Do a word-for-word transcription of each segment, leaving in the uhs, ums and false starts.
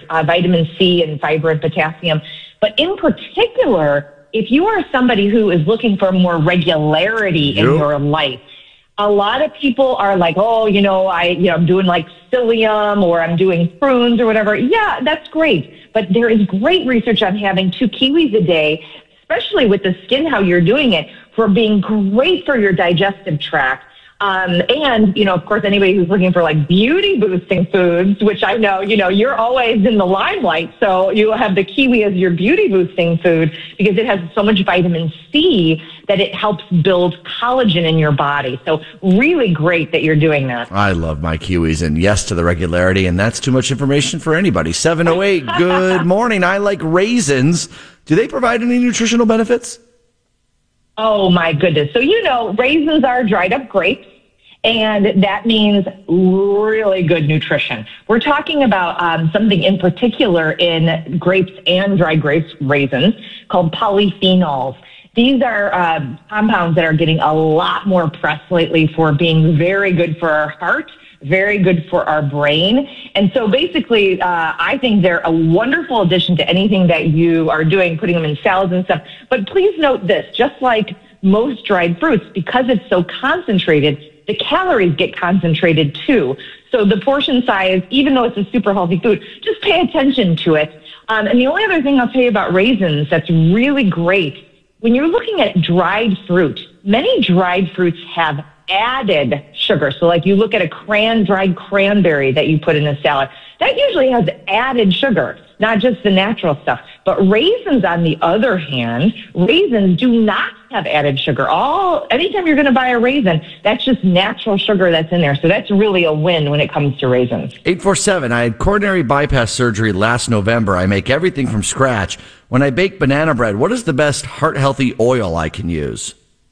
uh, vitamin C and fiber and potassium. But in particular, if you are somebody who is looking for more regularity yep. in your life, a lot of people are like, oh, you know, I, you know, I'm doing like psyllium or I'm doing prunes or whatever. Yeah, that's great. But there is great research on having two kiwis a day, especially with the skin, how you're doing it, for being great for your digestive tract. Um, and, you know, of course, anybody who's looking for like beauty boosting foods, which I know, you know, you're always in the limelight. So you have the kiwi as your beauty boosting food because it has so much vitamin C that it helps build collagen in your body. So really great that you're doing that. I love my kiwis, and yes to the regularity. And that's too much information for anybody. seven oh eight, good morning. I like raisins. Do they provide any nutritional benefits? Oh, my goodness. So, you know, raisins are dried up grapes, and that means really good nutrition. We're talking about um, something in particular in grapes and dried grapes raisins called polyphenols. These are uh, compounds that are getting a lot more press lately for being very good for our heart, very good for our brain. And so basically, uh, I think they're a wonderful addition to anything that you are doing, putting them in salads and stuff. But please note this, just like most dried fruits, because it's so concentrated, the calories get concentrated too. So the portion size, even though it's a super healthy food, just pay attention to it. Um, and the only other thing I'll tell you about raisins that's really great, when you're looking at dried fruit, many dried fruits have added sugar. So like you look at a cran, dried cranberry that you put in a salad, that usually has added sugar, not just the natural stuff. But raisins, on the other hand, raisins do not have added sugar. All anytime you're going to buy a raisin, that's just natural sugar that's in there. So that's really a win when it comes to raisins. eight four seven, I had coronary bypass surgery last November. I make everything from scratch. When I bake banana bread, what is the best heart-healthy oil I can use?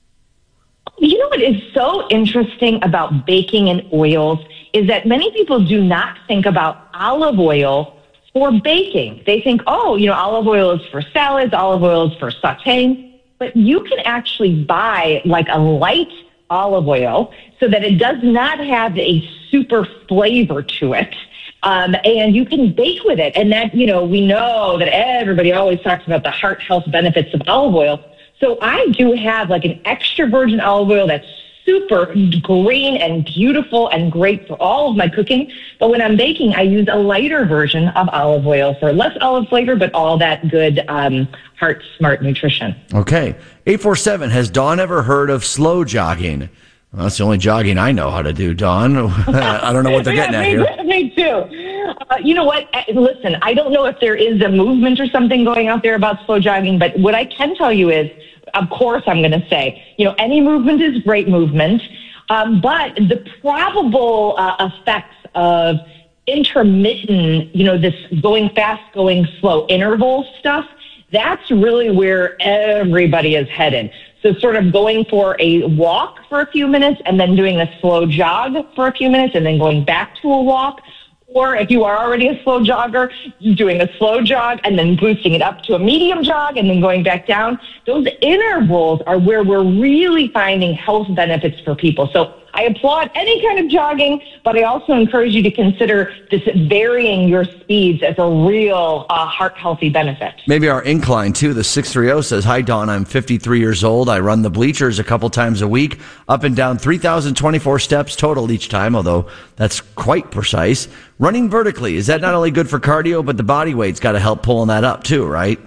You know what is so interesting about baking in oils is that many people do not think about olive oil for baking. They think, oh, you know, olive oil is for salads, olive oil is for sauteing. But you can actually buy like a light olive oil so that it does not have a super flavor to it. Um, and you can bake with it. And that, you know, we know that everybody always talks about the heart health benefits of olive oil. So I do have like an extra virgin olive oil that's super green and beautiful and great for all of my cooking. But when I'm baking, I use a lighter version of olive oil for less olive flavor, but all that good um, heart smart nutrition. Okay. eight four seven, has Dawn ever heard of slow jogging? Well, that's the only jogging I know how to do, Dawn. I don't know what they're getting yeah, at me, here. Me too. Uh, you know what? Listen, I don't know if there is a movement or something going out there about slow jogging, but what I can tell you is, of course, I'm going to say, you know, any movement is great movement, um, but the probable uh, effects of intermittent, you know, this going fast, going slow interval stuff, that's really where everybody is headed. So sort of going for a walk for a few minutes and then doing a slow jog for a few minutes and then going back to a walk. Or if you are already a slow jogger, doing a slow jog and then boosting it up to a medium jog and then going back down. Those intervals are where we're really finding health benefits for people. So I applaud any kind of jogging, but I also encourage you to consider this varying your speeds as a real uh, heart-healthy benefit. Maybe our incline, too. The six three zero says, hi, Dawn, I'm fifty-three years old. I run the bleachers a couple times a week, up and down three thousand twenty-four steps total each time, although that's quite precise. Running vertically, is that not only good for cardio, but the body weight's got to help pulling that up, too, right?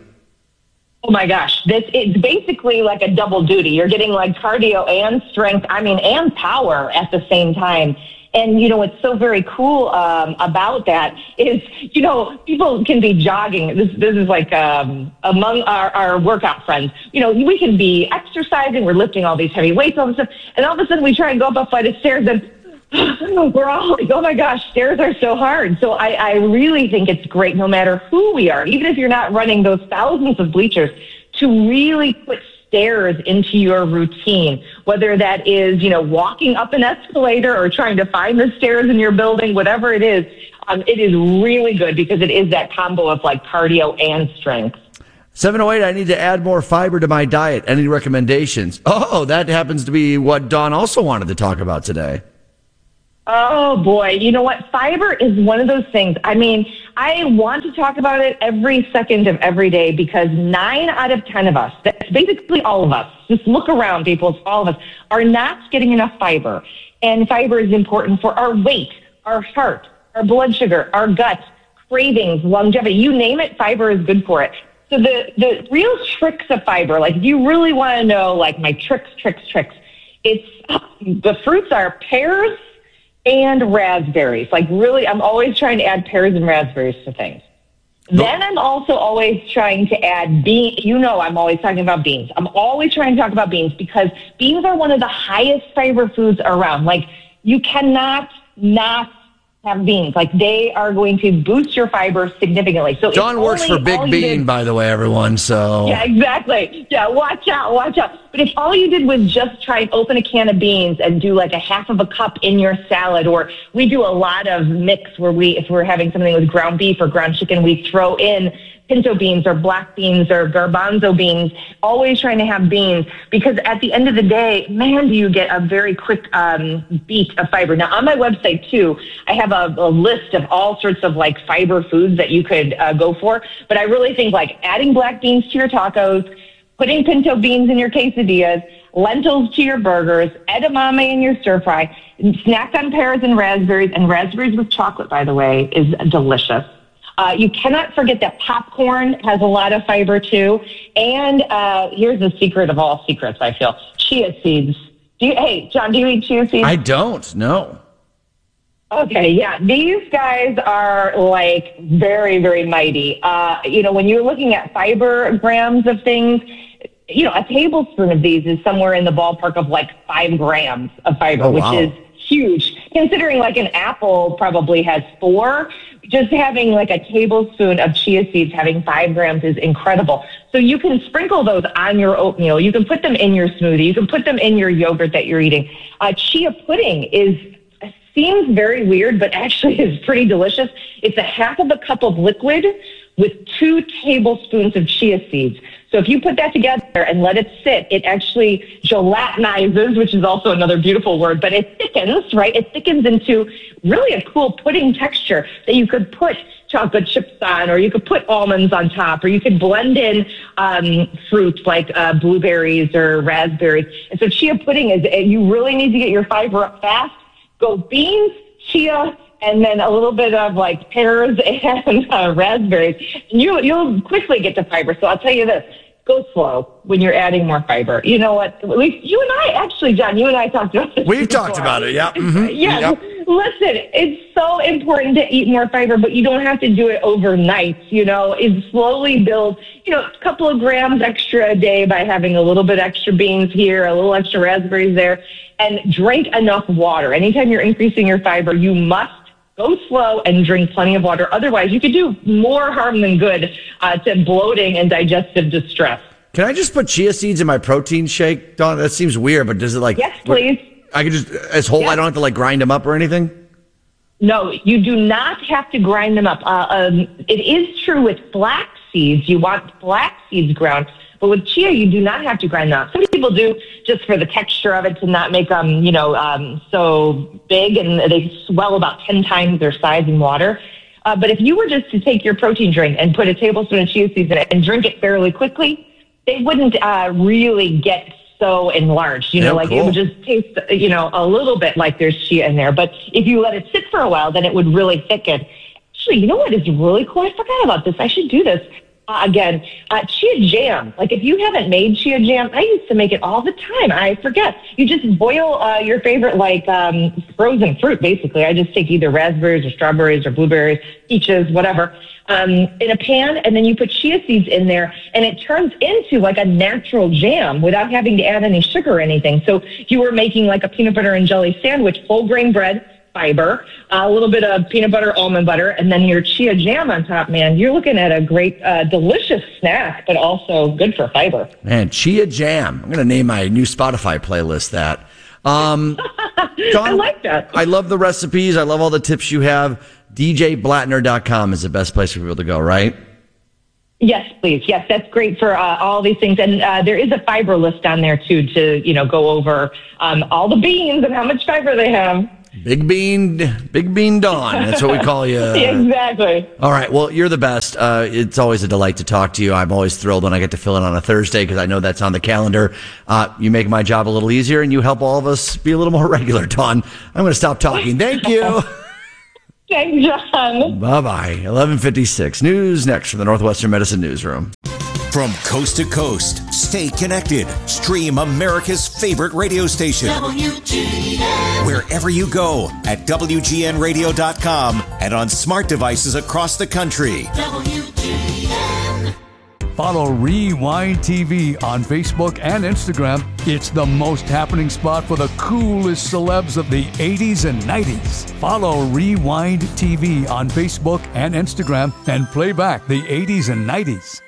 Oh my gosh, this it's basically like a double duty. You're getting like cardio and strength, I mean, and power at the same time. And, you know, what's so very cool um, about that is, you know, people can be jogging. This this is like um, among our, our workout friends. You know, we can be exercising, we're lifting all these heavy weights, all this stuff, and all of a sudden we try and go up a flight of stairs and we're all like, oh my gosh, stairs are so hard. So I, I really think it's great no matter who we are, even if you're not running those thousands of bleachers, to really put stairs into your routine, whether that is, you know, walking up an escalator or trying to find the stairs in your building, whatever it is, um, it is really good because it is that combo of like cardio and strength. seven oh eight, I need to add more fiber to my diet. Any recommendations? Oh, that happens to be what Dawn also wanted to talk about today. Oh, boy. You know what? Fiber is one of those things. I mean, I want to talk about it every second of every day because nine out of ten of us, that's basically all of us, just look around, people, it's all of us, are not getting enough fiber. And fiber is important for our weight, our heart, our blood sugar, our gut, cravings, longevity. You name it, fiber is good for it. So the, the real tricks of fiber, like if you really want to know, like my tricks, tricks, tricks, it's the fruits are pears and raspberries. Like really, I'm always trying to add pears and raspberries to things. Nope. Then I'm also always trying to add beans. You know, I'm always talking about beans. I'm always trying to talk about beans because beans are one of the highest fiber foods around. Like you cannot not have beans. Like they are going to boost your fiber significantly. So John works for Big Bean, did, by the way, everyone. So yeah, exactly. Yeah, watch out, watch out. But if all you did was just try and open a can of beans and do like a half of a cup in your salad, or we do a lot of mix where we, if we're having something with ground beef or ground chicken, we throw in pinto beans or black beans or garbanzo beans, always trying to have beans because at the end of the day, man, do you get a very quick um, beat of fiber. Now on my website too, I have a, a list of all sorts of like fiber foods that you could uh, go for. But I really think like adding black beans to your tacos, putting pinto beans in your quesadillas, lentils to your burgers, edamame in your stir fry, snack on pears and raspberries, and raspberries with chocolate, by the way, is delicious. Uh, you cannot forget that popcorn has a lot of fiber too. And uh, here's the secret of all secrets, I feel. Chia seeds. Do you, hey, John, do you eat chia seeds? I don't, no. Okay, yeah. These guys are like very, very mighty. Uh, you know, when you're looking at fiber grams of things, you know, a tablespoon of these is somewhere in the ballpark of like five grams of fiber, oh, wow. which is huge. Considering like an apple probably has four, just having like a tablespoon of chia seeds having five grams is incredible. So you can sprinkle those on your oatmeal. You can put them in your smoothie. You can put them in your yogurt that you're eating. Uh, chia pudding is seems very weird, but actually is pretty delicious. It's a half of a cup of liquid with two tablespoons of chia seeds. So if you put that together and let it sit, it actually gelatinizes, which is also another beautiful word, but it thickens, right? It thickens into really a cool pudding texture that you could put chocolate chips on, or you could put almonds on top, or you could blend in um, fruits like uh, blueberries or raspberries. And so chia pudding is, you really need to get your fiber up fast. Go beans, chia, and then a little bit of like pears and uh, raspberries. And you, you'll quickly get to fiber. So I'll tell you this, go slow when you're adding more fiber. You know what? At least you and I, actually, John, you and I talked about this. We've before. talked about it, yeah. Mm-hmm. Yeah. Yep. Listen, it's so important to eat more fiber, but you don't have to do it overnight. You know, it slowly builds, you know, a couple of grams extra a day by having a little bit extra beans here, a little extra raspberries there, and drink enough water. Anytime you're increasing your fiber, you must go slow and drink plenty of water. Otherwise, you could do more harm than good uh, to bloating and digestive distress. Can I just put chia seeds in my protein shake, Dawn? That seems weird, but does it like... Yes, please. I can just, as whole, yes. I don't have to like grind them up or anything? No, you do not have to grind them up. Uh, um, it is true with flax seeds. You want flax seeds ground. But with chia, you do not have to grind them up. Some people do just for the texture of it to not make them, you know, um, so big, and they swell about ten times their size in water. Uh, but if you were just to take your protein drink and put a tablespoon of chia seeds in it and drink it fairly quickly, they wouldn't uh, really get so enlarged. You know, yeah, like cool. It would just taste, you know, a little bit like there's chia in there. But if you let it sit for a while, then it would really thicken. Actually, you know what is really cool? I forgot about this. I should do this. Uh, again, uh, chia jam. Like if you haven't made chia jam, I used to make it all the time. I forget. You just boil uh, your favorite like um, frozen fruit, basically. I just take either raspberries or strawberries or blueberries, peaches, whatever, um, in a pan, and then you put chia seeds in there, and it turns into like a natural jam without having to add any sugar or anything. So you were making like a peanut butter and jelly sandwich, whole grain bread, fiber, a little bit of peanut butter, almond butter, and then your chia jam on top, man. You're looking at a great, uh, delicious snack, but also good for fiber. Man, chia jam. I'm going to name my new Spotify playlist that. Um, Dawn, I like that. I love the recipes. I love all the tips you have. D J Blattner dot com is the best place for people to go, right? Yes, please. Yes, that's great for uh, all these things. And uh, there is a fiber list on there, too, to, you know, go over um, all the beans and how much fiber they have. Big Bean, Big Bean Dawn. That's what we call you. Exactly. All right. Well, you're the best. Uh, it's always a delight to talk to you. I'm always thrilled when I get to fill in on a Thursday because I know that's on the calendar. Uh, you make my job a little easier and you help all of us be a little more regular, Dawn. I'm going to stop talking. Thank you. Thanks, John. Bye-bye. eleven fifty-six. News next from the Northwestern Medicine Newsroom. From coast to coast, stay connected. Stream America's favorite radio station. W G N. Wherever you go at W G N radio dot com and on smart devices across the country. W G N. Follow Rewind T V on Facebook and Instagram. It's the most happening spot for the coolest celebs of the eighties and nineties. Follow Rewind T V on Facebook and Instagram and play back the eighties and nineties.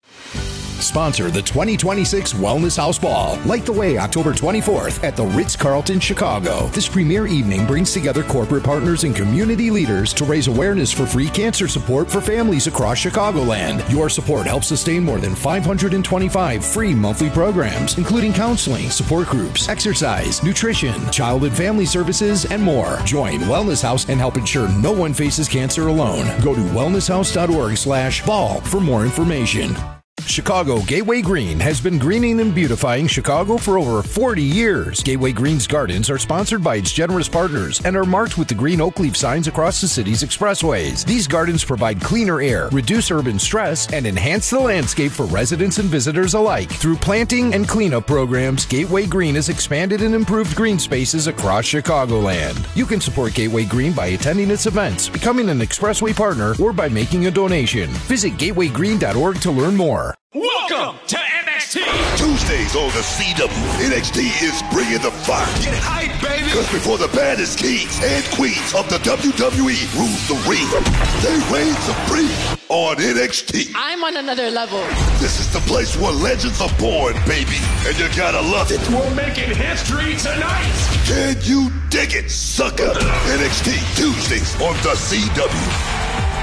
Sponsor the twenty twenty-six Wellness House Ball. Light the way October twenty-fourth at the Ritz-Carlton, Chicago. This premier evening brings together corporate partners and community leaders to raise awareness for free cancer support for families across Chicagoland. Your support helps sustain more than five hundred twenty-five free monthly programs, including counseling, support groups, exercise, nutrition, child and family services, and more. Join Wellness House and help ensure no one faces cancer alone. Go to wellness house dot org slash ball for more information. Chicago Gateway Green has been greening and beautifying Chicago for over forty years. Gateway Green's gardens are sponsored by its generous partners and are marked with the green oak leaf signs across the city's expressways. These gardens provide cleaner air, reduce urban stress, and enhance the landscape for residents and visitors alike. Through planting and cleanup programs, Gateway Green has expanded and improved green spaces across Chicagoland. You can support Gateway Green by attending its events, becoming an expressway partner, or by making a donation. Visit gateway green dot org to learn more. Welcome to N X T! Tuesdays on the C W, N X T is bringing the fire. Get hype, baby! Because before the baddest kings and queens of the W W E rules the ring, they reign supreme on N X T. I'm on another level. This is the place where legends are born, baby, and you gotta love it. We're making history tonight! Can you dig it, sucker? N X T, Tuesdays on the C W.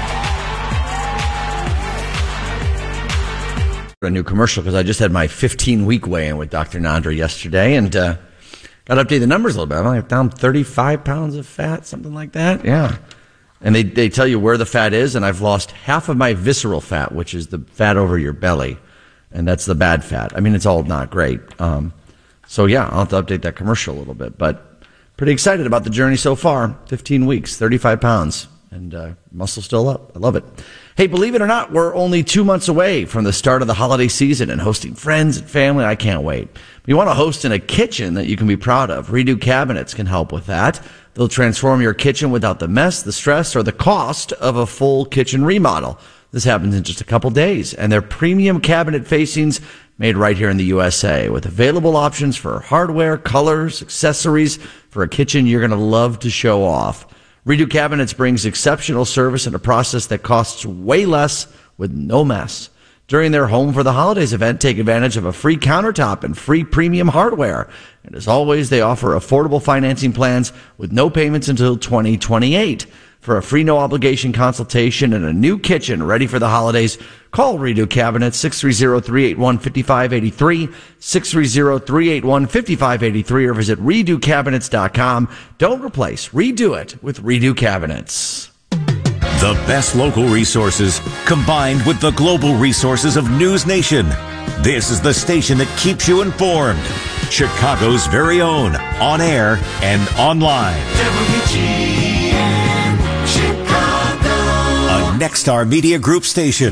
A new commercial because I just had my fifteen week weigh-in with Doctor Nandra yesterday and uh, got to update the numbers a little bit. I'm like down thirty-five pounds of fat, something like that. Yeah. And they, they tell you where the fat is, and I've lost half of my visceral fat, which is the fat over your belly. And that's the bad fat. I mean, it's all not great. Um, so, yeah, I'll have to update that commercial a little bit. But pretty excited about the journey so far. fifteen weeks, thirty-five pounds, and uh, muscle still up. I love it. Hey, believe it or not, we're only two months away from the start of the holiday season and hosting friends and family. I can't wait. You want to host in a kitchen that you can be proud of. Redo Cabinets can help with that. They'll transform your kitchen without the mess, the stress, or the cost of a full kitchen remodel. This happens in just a couple days, and they're premium cabinet facings made right here in the U S A with available options for hardware, colors, accessories for a kitchen you're going to love to show off. Redo Cabinets brings exceptional service and a process that costs way less with no mess. During their Home for the Holidays event, take advantage of a free countertop and free premium hardware. And as always, they offer affordable financing plans with no payments until twenty twenty-eight. For a free no-obligation consultation and a new kitchen ready for the holidays, call Redo Cabinets, six three zero, three eight one, five five eight three, six three zero, three eight one, five five eight three, or visit redo cabinets dot com. Don't replace, redo it with Redo Cabinets. The best local resources combined with the global resources of News Nation. This is the station that keeps you informed. Chicago's very own, on air and online. W G N Chicago. A Nexstar Media Group station.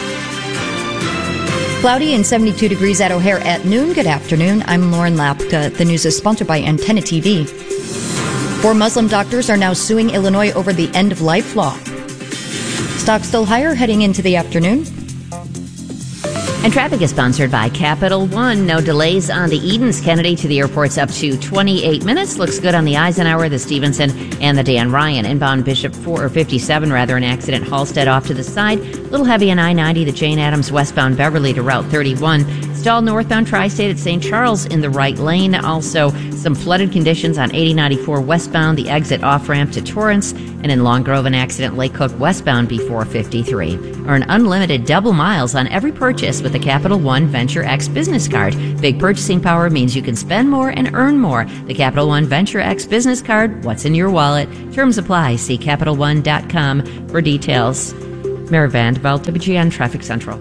Cloudy and seventy-two degrees at O'Hare at noon. Good afternoon. I'm Lauren Lapka. The news is sponsored by Antenna T V. Four Muslim doctors are now suing Illinois over the end-of-life law. Stocks still higher heading into the afternoon. And traffic is sponsored by Capital One. No delays on the Edens Kennedy to the airport's up to twenty-eight minutes. Looks good on the Eisenhower, the Stevenson, and the Dan Ryan. Inbound Bishop four or fifty-seven, rather, an accident. Halstead off to the side. A little heavy on I ninety, the Jane Addams westbound Beverly to Route thirty-one. Stalled northbound Tri-State at Saint Charles in the right lane. Also, some flooded conditions on eighty ninety-four westbound, the exit off-ramp to Torrance. And in Long Grove, an accident Lake Cook westbound before fifty-three. Earn unlimited double miles on every purchase with with the Capital One Venture X business card. Big purchasing power means you can spend more and earn more. The Capital One Venture X business card, what's in your wallet? Terms apply. See Capital One dot com for details. Mary Vanderbilt, W G N Traffic Central.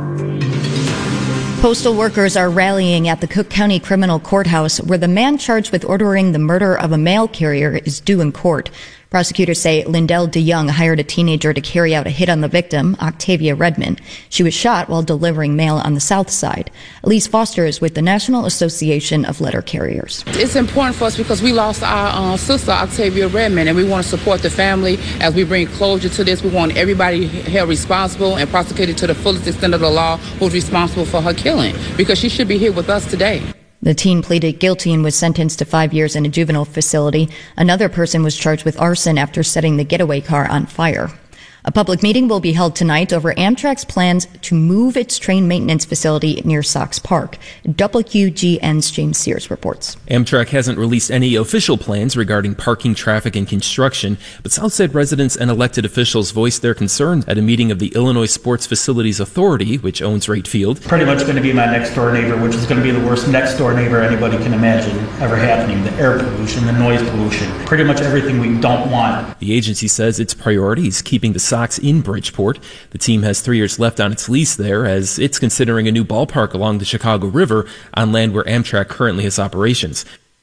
Postal workers are rallying at the Cook County Criminal Courthouse, where the man charged with ordering the murder of a mail carrier is due in court. Prosecutors say Lindell DeYoung hired a teenager to carry out a hit on the victim, Octavia Redmond. She was shot while delivering mail on the south side. Elise Foster is with the National Association of Letter Carriers. It's important for us because we lost our uh, sister, Octavia Redmond, and we want to support the family as we bring closure to this. We want everybody held responsible and prosecuted to the fullest extent of the law who's responsible for her killing, because she should be here with us today. The teen pleaded guilty and was sentenced to five years in a juvenile facility. Another person was charged with arson after setting the getaway car on fire. A public meeting will be held tonight over Amtrak's plans to move its train maintenance facility near Sox Park. W G N's James Sears reports. Amtrak hasn't released any official plans regarding parking, traffic, and construction, but Southside residents and elected officials voiced their concerns at a meeting of the Illinois Sports Facilities Authority, which owns Wright Field. Pretty much going to be my next door neighbor, which is going to be the worst next door neighbor anybody can imagine ever happening. The air pollution, the noise pollution, pretty much everything we don't want. The agency says its priority is keeping the Sox in Bridgeport. The team has three years left on its lease there, as it's considering a new ballpark along the Chicago River on land where Amtrak currently has operations.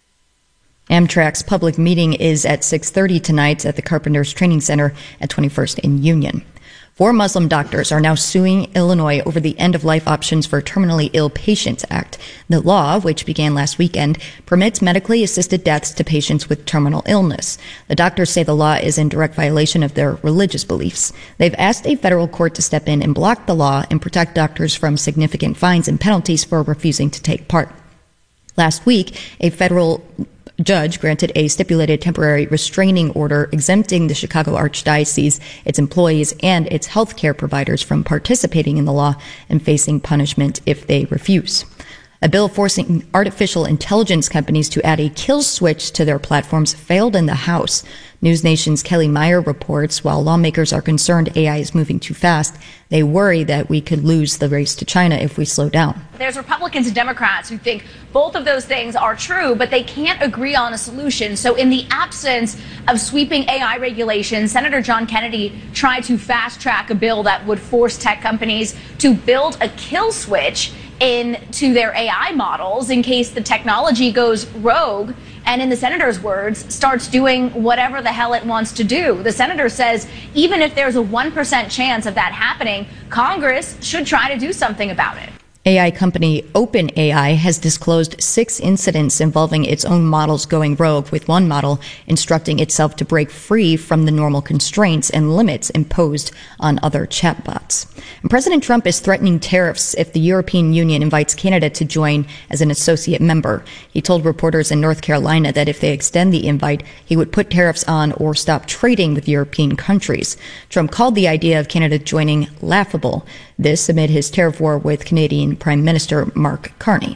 Amtrak's public meeting is at six thirty tonight at the Carpenters Training Center at twenty-first and Union. Four Muslim doctors are now suing Illinois over the End-of-Life Options for Terminally Ill Patients Act. The law, which began last weekend, permits medically assisted deaths to patients with terminal illness. The doctors say the law is in direct violation of their religious beliefs. They've asked a federal court to step in and block the law and protect doctors from significant fines and penalties for refusing to take part. Last week, a federal judge granted a stipulated temporary restraining order exempting the Chicago Archdiocese, its employees, and its health care providers from participating in the law and facing punishment if they refuse. A bill forcing artificial intelligence companies to add a kill switch to their platforms failed in the House. News Nation's Kelly Meyer reports while lawmakers are concerned A I is moving too fast, they worry that we could lose the race to China if we slow down. There's Republicans and Democrats who think both of those things are true, but they can't agree on a solution. So in the absence of sweeping A I regulations, Senator John Kennedy tried to fast track a bill that would force tech companies to build a kill switch into their A I models in case the technology goes rogue and, in the senator's words, starts doing whatever the hell it wants to do. The senator says even if there's a one percent chance of that happening, Congress should try to do something about it. A I company OpenAI has disclosed six incidents involving its own models going rogue, with one model instructing itself to break free from the normal constraints and limits imposed on other chatbots. And President Trump is threatening tariffs if the European Union invites Canada to join as an associate member. He told reporters in North Carolina that if they extend the invite, he would put tariffs on or stop trading with European countries. Trump called the idea of Canada joining laughable. This amid his tariff war with Canadian Prime Minister Mark Carney.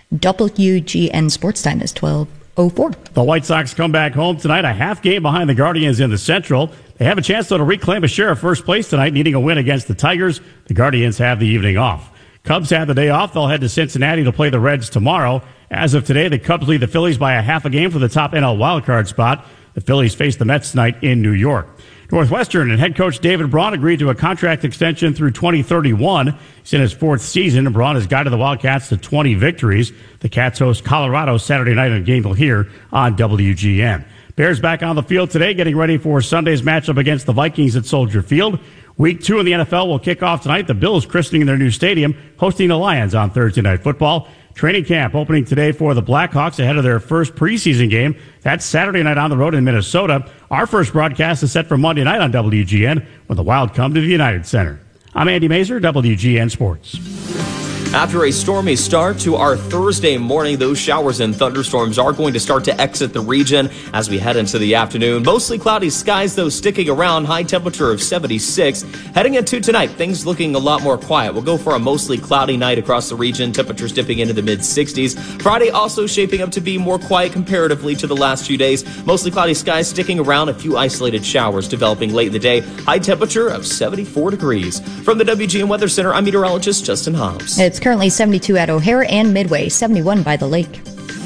W G N Sports Time is twelve oh four. The White Sox come back home tonight, a half game behind the Guardians in the Central. They have a chance, though, to reclaim a share of first place tonight, needing a win against the Tigers. The Guardians have the evening off. Cubs have the day off. They'll head to Cincinnati to play the Reds tomorrow. As of today, the Cubs lead the Phillies by a half a game for the top N L wildcard spot. The Phillies face the Mets tonight in New York. Northwestern and head coach David Braun agreed to a contract extension through twenty thirty-one. He's in his fourth season, and Braun has guided the Wildcats to twenty victories. The Cats host Colorado Saturday night on Gainville here on W G N. Bears back on the field today, getting ready for Sunday's matchup against the Vikings at Soldier Field. Week two in the N F L will kick off tonight. The Bills christening their new stadium, hosting the Lions on Thursday Night Football. Training camp opening today for the Blackhawks ahead of their first preseason game. That's Saturday night on the road in Minnesota. Our first broadcast is set for Monday night on W G N when the Wild come to the United Center. I'm Andy Mazer, W G N Sports. After a stormy start to our Thursday morning, those showers and thunderstorms are going to start to exit the region as we head into the afternoon. Mostly cloudy skies, though, sticking around. High temperature of seventy-six. Heading into tonight, things looking a lot more quiet. We'll go for a mostly cloudy night across the region. Temperatures dipping into the mid-sixties. Friday also shaping up to be more quiet comparatively to the last few days. Mostly cloudy skies sticking around. A few isolated showers developing late in the day. High temperature of seventy-four degrees. From the W G N Weather Center, I'm meteorologist Justin Hobbs. It's currently seventy-two at O'Hare and Midway, seventy-one by the lake.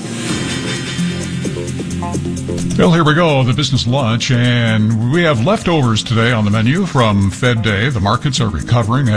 Well, here we go, the business lunch, and we have leftovers today on the menu from Fed Day. The markets are recovering